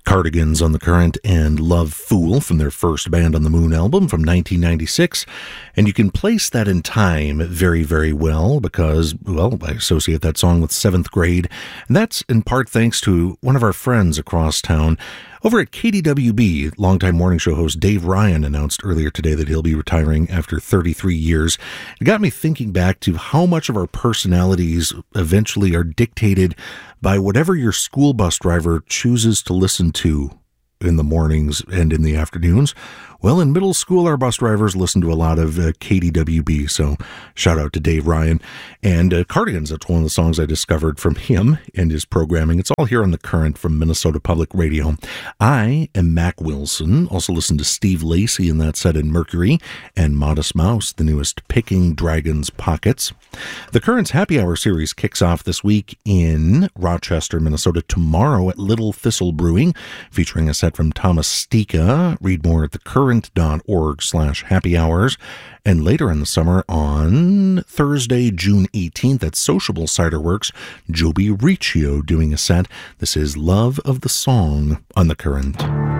Cardigans on the Current and Love Fool from their first Band on the Moon album from 1996. And you can place that in time very, very well because, well, I associate that song with 7th grade. And that's in part thanks to one of our friends across town. Over at KDWB, longtime morning show host Dave Ryan announced earlier today that he'll be retiring after 33 years. It got me thinking back to how much of our personalities eventually are dictated by whatever your school bus driver chooses to listen to in the mornings and in the afternoons. Well, in middle school, our bus drivers listen to a lot of KDWB, so shout out to Dave Ryan. And Cardigans, that's one of the songs I discovered from him and his programming. It's all here on The Current from Minnesota Public Radio. I am Mac Wilson, also listen to Steve Lacy in that set in Mercury, and Modest Mouse, the newest Picking Dragons Pockets. The Current's Happy Hour series kicks off this week in Rochester, Minnesota, tomorrow at Little Thistle Brewing, featuring a set from Thomas Stika. Read more at thecurrent.org/happy hours. And later in the summer on Thursday, June 18th at Sociable Cider Works, Joby Riccio doing a set. This is Love of the Song on The Current.